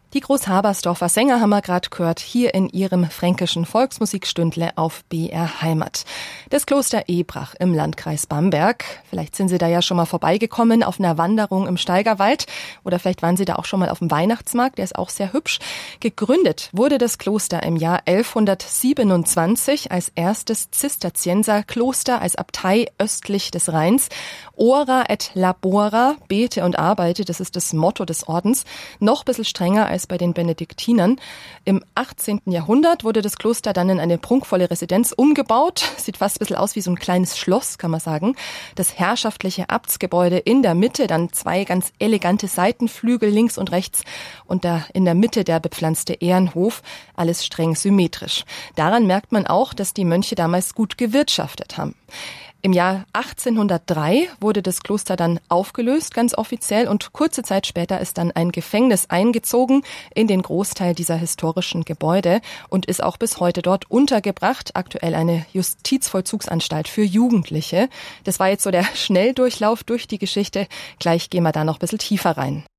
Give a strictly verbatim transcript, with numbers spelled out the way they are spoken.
Die Großhabersdorfer Sänger haben wir gerade gehört, hier in ihrem fränkischen Volksmusikstündle auf B R Heimat. Das Kloster Ebrach im Landkreis Bamberg. Vielleicht sind Sie da ja schon mal vorbeigekommen auf einer Wanderung im Steigerwald oder vielleicht waren Sie da auch schon mal auf dem Weihnachtsmarkt, der ist auch sehr hübsch. Gegründet wurde das Kloster im Jahr elfhundertsiebenundzwanzig als erstes Zisterzienserkloster, als Abtei östlich des Rheins. Ora et labora, bete und arbeite, das ist das Motto des Ordens. Noch ein bisschen strenger als bei den Benediktinern. Im achtzehnten Jahrhundert wurde das Kloster dann in eine prunkvolle Residenz umgebaut. Sieht fast ein bisschen aus wie so ein kleines Schloss, kann man sagen. Das herrschaftliche Abtsgebäude in der Mitte, dann zwei ganz elegante Seitenflügel links und rechts und da in der Mitte der bepflanzte Ehrenhof. Alles streng symmetrisch. Daran merkt man auch, dass die Mönche damals gut gewirtschaftet haben. Im Jahr achtzehnhundertdrei wurde das Kloster dann aufgelöst, ganz offiziell, und kurze Zeit später ist dann ein Gefängnis eingezogen in den Großteil dieser historischen Gebäude und ist auch bis heute dort untergebracht. Aktuell eine Justizvollzugsanstalt für Jugendliche. Das war jetzt so der Schnelldurchlauf durch die Geschichte. Gleich gehen wir da noch ein bisschen tiefer rein.